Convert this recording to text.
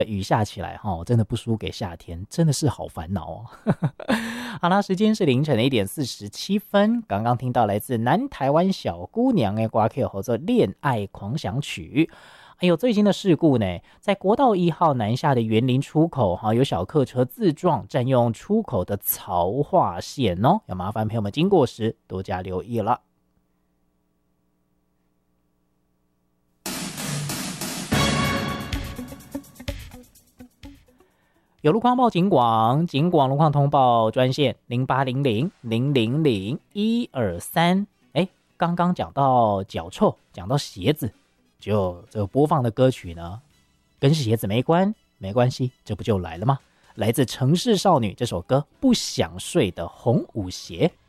雨下起来真的不输给夏天，真的是好烦恼哦。好啦，时间是凌晨的1:47，刚刚听到来自南台湾小姑娘的歌曲，叫做《恋爱狂想曲》。哎呦，最新的事故呢，在国道1号南下的园林出口有小客车自撞，占用出口的槽化线哦，要麻烦朋友们经过时多加留意了。有路况报警广，警广路况通报专线0800000123。哎，刚刚讲到脚臭，讲到鞋子，就这个播放的歌曲呢，跟鞋子没关系，这不就来了吗？来自城市少女这首歌《不想睡的红舞鞋》。